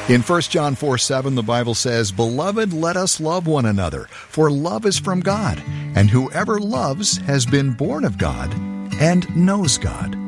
In 1 John 4:7, the Bible says, "Beloved, let us love one another, for love is from God, and whoever loves has been born of God and knows God."